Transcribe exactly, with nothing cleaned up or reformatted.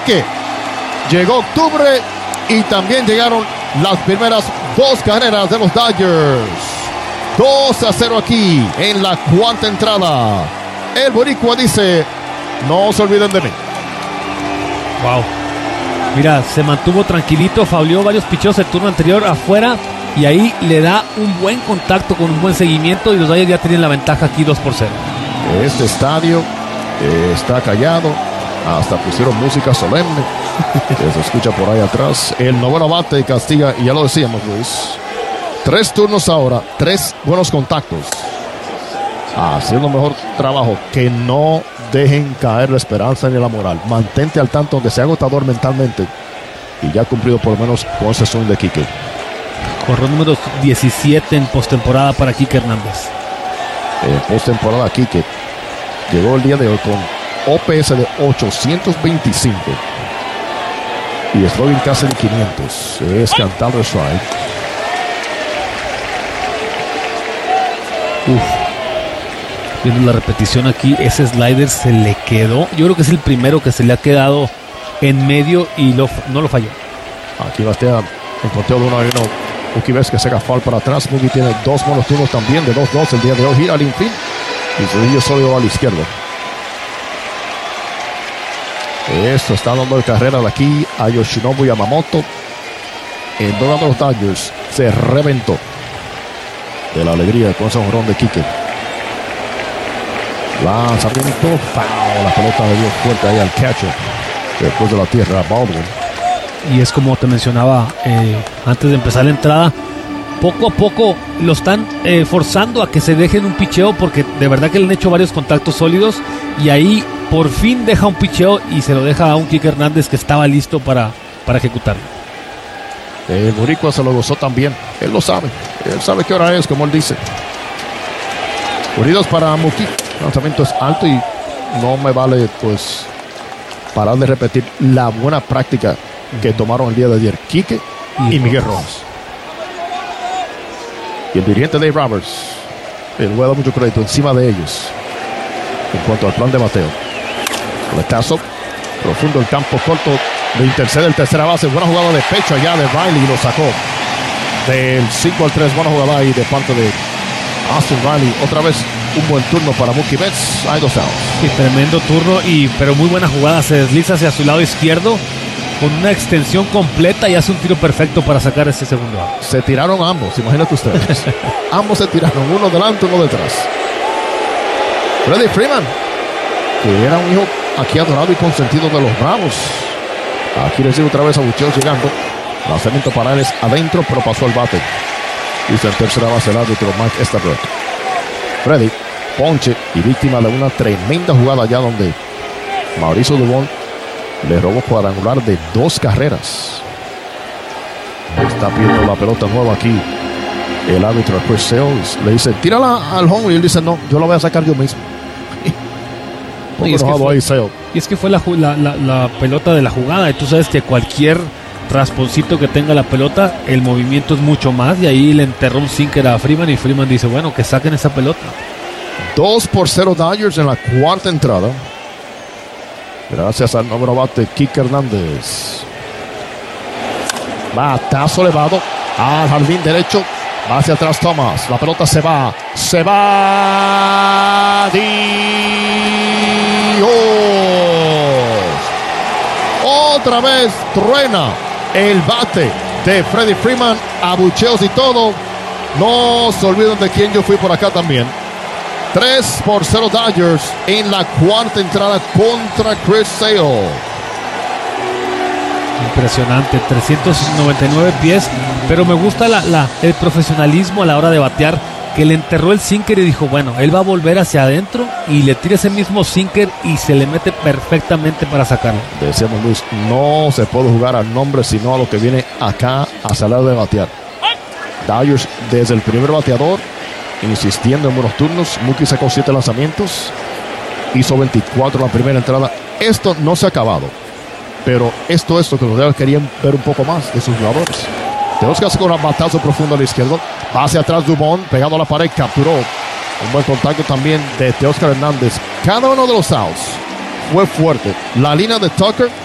Quique. Llegó octubre y también llegaron las primeras dos carreras de los Dodgers. dos a cero aquí en la cuarta entrada. El boricua dice, no se olviden de mí. Wow. Mira, se mantuvo tranquilito, fauleó varios picheos el turno anterior afuera y ahí le da un buen contacto con un buen seguimiento y los Dodgers ya tienen la ventaja aquí dos por cero. Este estadio eh, está callado, hasta pusieron música solemne que se escucha por ahí atrás. El noveno bate y castiga, y ya lo decíamos, Luis, tres turnos ahora, tres buenos contactos, haciendo mejor trabajo. Que no dejen caer la esperanza ni la moral. Mantente al tanto, aunque sea agotador mentalmente, y ya ha cumplido por lo menos con ese swing de Quique. Corrió número diecisiete en postemporada para Quique Hernández. En postemporada, Quique llegó el día de hoy con O P S de ochocientos veinticinco y slugging casi en quinientos. Es cantando el strike. Uf. Viendo la repetición aquí, ese slider se le quedó. Yo creo que es el primero que se le ha quedado en medio y lo, no lo falló. Aquí bastea en conteo de uno a uno. Mookie Betts que saca foul para atrás. Mookie tiene dos buenos turnos también de dos dos el día de hoy. Gira al infield y su niño sólido a la izquierda. Esto está dando de carrera de aquí a Yoshinobu Yamamoto. En dos de los Dodgers se reventó de la alegría con ese jonrón de Quique. Lanzamiento, foul. La pelota le dio fuerte ahí al catcher después de la tierra, Baldwin. Y es como te mencionaba eh, antes de empezar la entrada, poco a poco lo están eh, forzando a que se dejen un picheo, porque de verdad que le han hecho varios contactos sólidos y ahí por fin deja un picheo y se lo deja a un Quique Hernández que estaba listo para, para ejecutarlo. El boricua se lo gozó también. Él lo sabe. Él sabe qué hora es, como él dice. Unidos para Mookie. El lanzamiento es alto y no me vale pues parar de repetir la buena práctica que tomaron el día de ayer Quique y, y Miguel Rojas. Y el dirigente Dave Roberts, le voy a dar mucho crédito encima de ellos en cuanto al plan de bateo. Coletazo profundo, el campo corto, de intercede el tercera base. Buena jugada de pecho allá de Riley y lo sacó del cinco al tres. Buena jugada ahí de parte de Austin Riley. Otra vez un buen turno para Mookie Betts. Hay dos outs. Sí, tremendo turno, y, pero muy buena jugada. Se desliza hacia su lado izquierdo con una extensión completa y hace un tiro perfecto para sacar ese segundo out. Se tiraron ambos, imagínate ustedes. Ambos se tiraron, uno delante, uno detrás. Freddie Freeman, que era un hijo aquí adorado y consentido de los Bravos. Aquí recibe otra vez a abucheos llegando. Lanzamiento para él es adentro, pero pasó el bate. Y en tercera base el árbitro Mike Estabrook. Freddy, ponche y víctima de una tremenda jugada allá donde Mauricio Dubón le robó cuadrangular de dos carreras. Está pidiendo la pelota nueva aquí el árbitro Chris Sales. Le dice, tírala al home, y él dice, no, yo la voy a sacar yo mismo. No, y, es fue, ahí, y es que fue la, la, la, la pelota de la jugada, y tú sabes que cualquier rasponcito que tenga la pelota, el movimiento es mucho más, y ahí le enterró un sinker a Freeman y Freeman dice, bueno, que saquen esa pelota. dos por cero Dodgers en la cuarta entrada. Gracias al número bate Quique Hernández. Batazo elevado al jardín derecho. Va hacia atrás Thomas. La pelota se va. Se va. Dios. Otra vez truena el bate de Freddie Freeman. Abucheos y todo. No se olviden de quién yo fui por acá también. tres por cero Dodgers en la cuarta entrada contra Chris Sale. Impresionante, trescientos noventa y nueve pies, pero me gusta la, la, el profesionalismo a la hora de batear, que le enterró el sinker y dijo, bueno, él va a volver hacia adentro y le tira ese mismo sinker y se le mete perfectamente para sacarlo. Decíamos, Luis, no se puede jugar al nombre, sino a lo que viene acá hacia el lado de batear. Dodgers desde el primer bateador insistiendo en buenos turnos. Mookie sacó siete lanzamientos, hizo veinticuatro en la primera entrada. Esto no se ha acabado, pero esto es lo que los Dodgers querían ver un poco más de sus jugadores. Tenemos que hacer un batazo profundo a la izquierda. Va hacia atrás Dubón, pegado a la pared, capturó un buen contacto también de Teóscar Hernández. Cada uno de los outs fue fuerte. La línea de Tucker